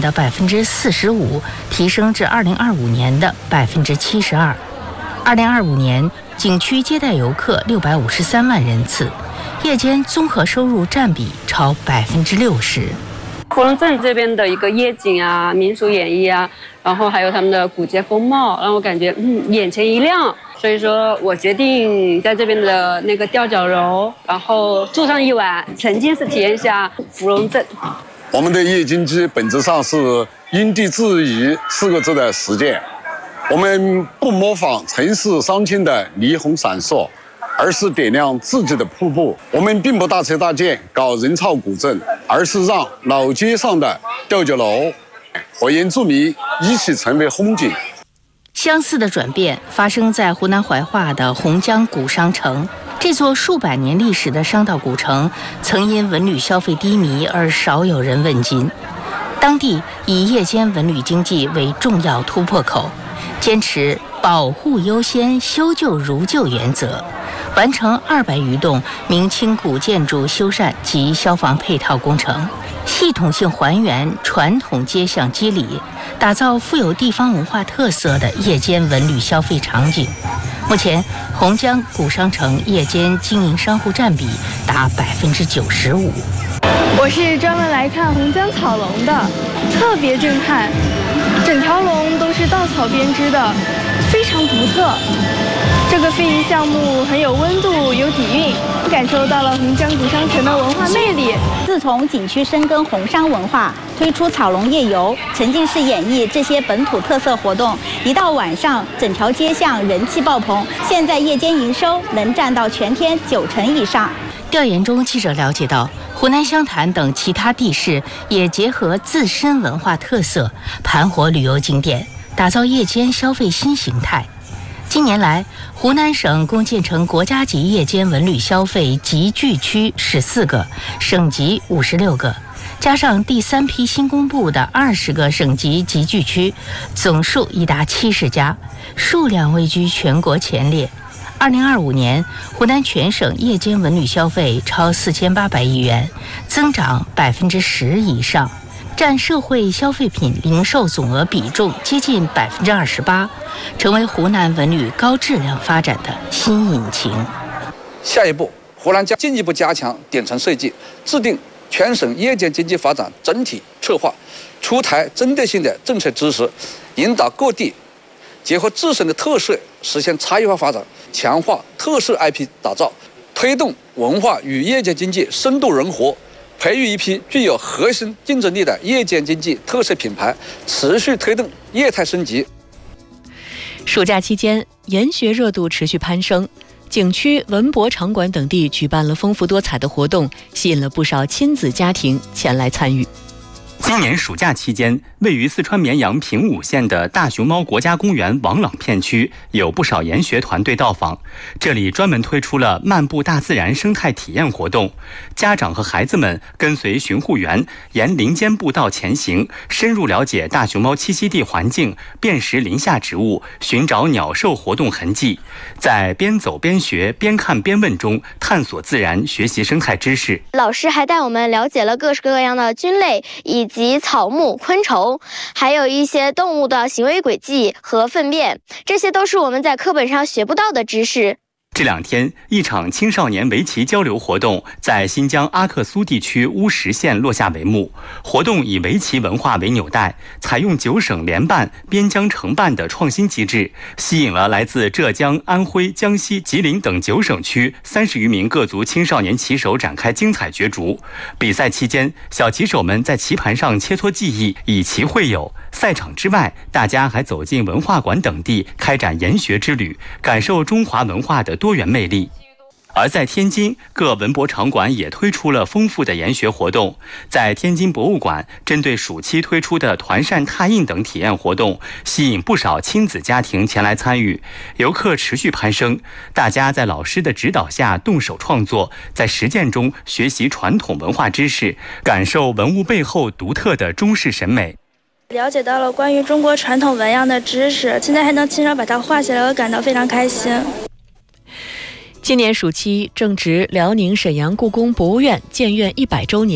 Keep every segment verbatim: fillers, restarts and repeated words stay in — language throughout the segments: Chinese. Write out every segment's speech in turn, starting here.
的百分之四十五提升至二零二五年的百分之七十二。二零二五年，景区接待游客六百五十三万人次，夜间综合收入占比超百分之六十。 芙蓉镇这边的一个夜景啊、民俗演绎啊，然后还有他们的古街风貌，让我感觉嗯眼前一亮。所以说我决定在这边的那个吊脚楼，然后住上一晚，沉浸式体验一下芙蓉镇。 我们的夜经济本质上是因地制宜四个字的实践。我们不模仿城市商圈的霓虹闪烁，而是点亮自己的瀑布。我们并不大车大建搞人潮古镇，而是让老街上的吊脚楼和原住民一起成为风景。 相似的转变发生在湖南怀化的洪江古商城。这座数百年历史的商道古城，曾因文旅消费低迷而少有人问津。当地以夜间文旅经济为重要突破口，坚持保护优先、修旧如旧原则，完成二百余栋明清古建筑修缮及消防配套工程，系统性还原传统街巷肌理，打造富有地方文化特色的夜间文旅消费场景。目前，洪江古商城夜间经营商户占比达百分之九十五。 我是专门来看洪江草龙的，特别震撼，整条龙都是稻草编织的，非常独特。这个非遗项目很有温度，有底蕴，感受到了洪江古商城的文化魅力。 自从景区深耕红商文化，推出草龙夜游，沉浸式演绎这些本土特色活动，一到晚上，整条街巷人气爆棚。现在夜间营收能占到全天九成以上。 调研中，记者了解到，湖南湘潭等其他地市也结合自身文化特色，盘活旅游景点，打造夜间消费新形态。近年来，湖南省共建成国家级夜间文旅消费集聚区十四个，省级五十六个，加上第三批新公布的二十个省级集聚区，总数已达七十家，数量位居全国前列。二零二五年，湖南全省夜间文旅消费超四千八百亿元，增长百分之十以上，占社会消费品零售总额比重接近百分之二十八，成为湖南文旅高质量发展的新引擎。 下一步，湖南将进一步加强点城设计，制定全省夜间经济发展整体策划，出台针对性的政策支持，引导各地结合自身的特色，实现差异化发展，强化特色 I P 打造，推动文化与夜间经济深度融合，培育一批具有核心竞争力的夜间经济特色品牌，持续推动业态升级。 暑假期间，研学热度持续攀升，景区、文博场馆等地举办了丰富多彩的活动，吸引了不少亲子家庭前来参与。 今年暑假期间，位于四川绵阳平武县的大熊猫国家公园王朗片区有不少研学团队到访，这里专门推出了漫步大自然生态体验活动，家长和孩子们跟随巡护员沿林间步道前行，深入了解大熊猫栖息地环境，辨识林下植物，寻找鸟兽活动痕迹，在边走边学、边看边问中探索自然，学习生态知识。 老师还带我们了解了各式各样的菌类以及草木、昆虫，还有一些动物的行为轨迹和粪便，这些都是我们在课本上学不到的知识。 这两天，一场青少年围棋交流活动在新疆阿克苏地区乌什县落下帷幕。活动以围棋文化为纽带，采用九省联办、边疆承办的创新机制，吸引了来自浙江、安徽、江西、吉林等九省区三十余名各族青少年棋手展开精彩角逐。比赛期间，小棋手们在棋盘上切磋技艺，以棋会友。赛场之外，大家还走进文化馆等地，开展研学之旅，感受中华文化的多元魅力。而在天津，各文博场馆也推出了丰富的研学活动。在天津博物馆，针对暑期推出的团扇拓印等体验活动，吸引不少亲子家庭前来参与，游客持续攀升。大家在老师的指导下动手创作，在实践中学习传统文化知识，感受文物背后独特的中式审美。 了解到了关于中国传统纹样的知识，现在还能亲手把它画下来，我感到非常开心。 今年暑期正值辽宁沈阳故宫博物院建院一百周年，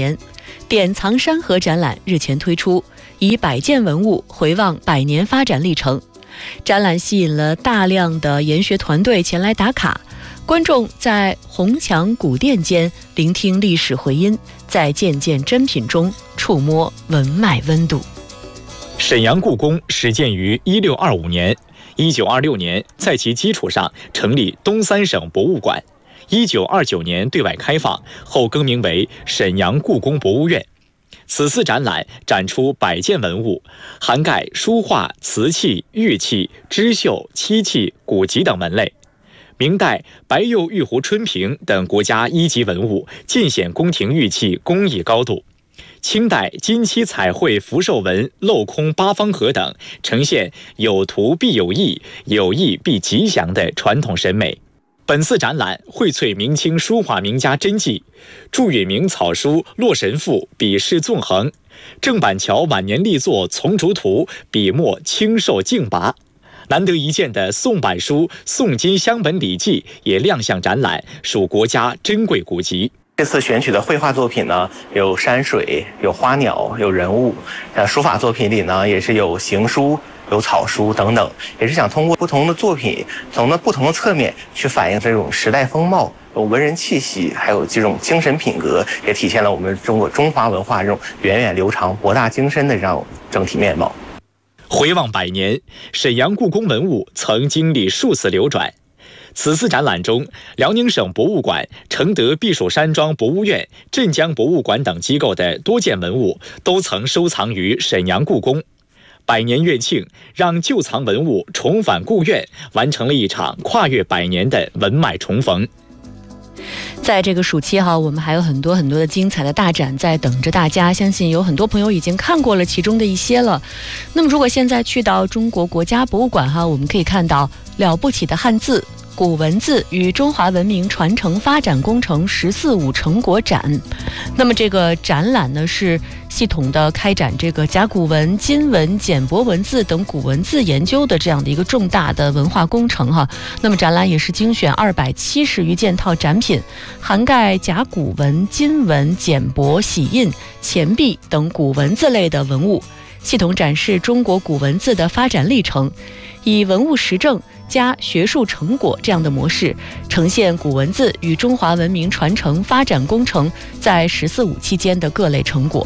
典藏山河展览日前推出，以百件文物回望百年发展历程。展览吸引了大量的研学团队前来打卡，观众在红墙古殿间聆听历史回音，在件件珍品中触摸文脉温度。 沈阳故宫始建于一六二五年，一九二六年在其基础上成立东三省博物馆，一九二九年对外开放，后更名为沈阳故宫博物院。此次展览展出百件文物，涵盖书画、瓷器、玉器、织绣、漆器、古籍等门类。明代白釉玉壶春瓶等国家一级文物，尽显宫廷玉器工艺高度。清代金漆彩绘福寿纹、镂空八方盒等，呈现有图必有意，有意必吉祥的传统审美。本次展览荟萃明清书画名家真迹，祝允明草书《洛神赋》笔势纵横，郑板桥晚年力作《丛竹图》笔墨清瘦劲拔。难得一见的宋版书《宋金乡本礼记》也亮相展览，属国家珍贵古籍。 这次选取的绘画作品呢，有山水，有花鸟，有人物。呃，书法作品里呢，也是有行书，有草书等等，也是想通过不同的作品，从不同的侧面去反映这种时代风貌、有文人气息，还有这种精神品格，也体现了我们中国中华文化这种源远流长、博大精深的这样整体面貌。 回望百年，沈阳故宫文物曾经历数次流转。此次展览中，辽宁省博物馆、承德避暑山庄博物院、镇江博物馆等机构的多件文物都曾收藏于沈阳故宫。百年院庆让旧藏文物重返故院，完成了一场跨越百年的文脉重逢。 在这个暑期哈，我们还有很多很多的精彩的大展在等着大家，相信有很多朋友已经看过了其中的一些了。那么如果现在去到中国国家博物馆哈，我们可以看到了不起的汉字、古文字与中华文明传承发展工程十四五成果展。那么这个展览呢，是系统的开展这个甲骨文、金文、简帛文字等古文字研究的这样的一个重大的文化工程哈。那么展览也是精选二百七十余件套展品，涵盖甲骨文、金文、简帛、玺印、钱币等古文字类的文物，系统展示中国古文字的发展历程，以文物实证加学术成果这样的模式，呈现古文字与中华文明传承发展工程在十四五期间的各类成果。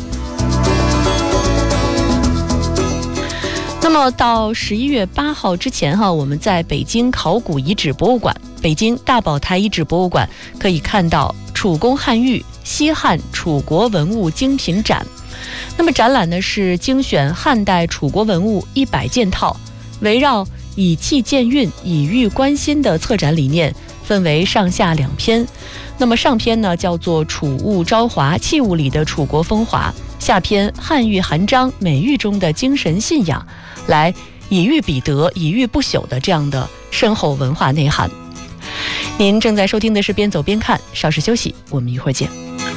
那么到十一月八号之前哈，我们在北京考古遗址博物馆、北京大宝台遗址博物馆可以看到楚宫汉玉西汉楚国文物精品展。那么展览呢是精选汉代楚国文物一百件套，围绕以气鉴运、以喻观心的策展理念，分为上下两篇。那么上篇呢叫做楚物朝华，器物里的楚国风华；下篇汉玉含章，美玉中的精神信仰，来以喻彼得，以喻不朽的这样的深厚文化内涵。您正在收听的是边走边看，稍事休息，我们一会儿见。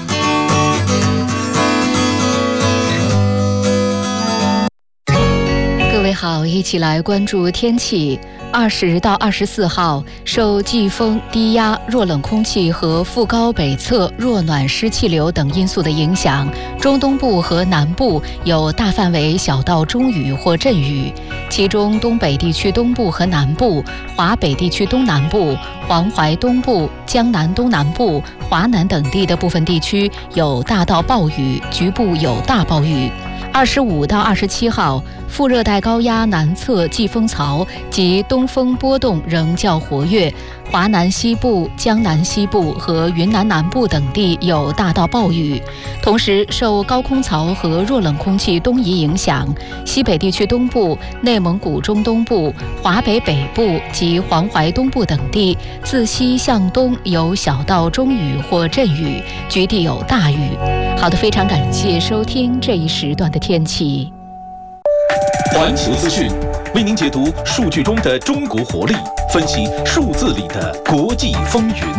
各位好，一起来关注天气。二十到二十四号，受季风、低压、弱冷空气和副高北侧弱暖湿气流等因素的影响，中东部和南部有大范围小到中雨或阵雨，其中东北地区东部和南部、华北地区东南部、黄淮东部、江南东南部、华南等地的部分地区有大到暴雨，局部有大暴雨。二十五到二十七号，副热带高压南侧季风槽及东风波动仍较活跃，华南西部、江南西部和云南南部等地有大到暴雨。同时，受高空槽和弱冷空气东移影响，西北地区东部、内蒙古中东部、华北北部及黄淮东部等地自西向东有小到中雨或阵雨，局地有大雨。好的，非常感谢收听这一时段的天气。 环球资讯为您解读数据中的中国活力，分析数字里的国际风云。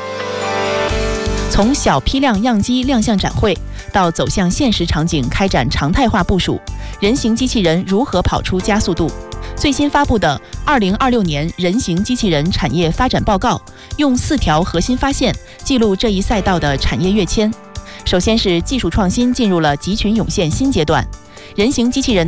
从小批量样机亮相展会，到走向现实场景开展常态化部署，人形机器人如何跑出加速度？最新发布的《二零二六年人形机器人产业发展报告》，用四条核心发现记录这一赛道的产业跃迁。 首先是技术创新进入了集群涌现新阶段，人形机器人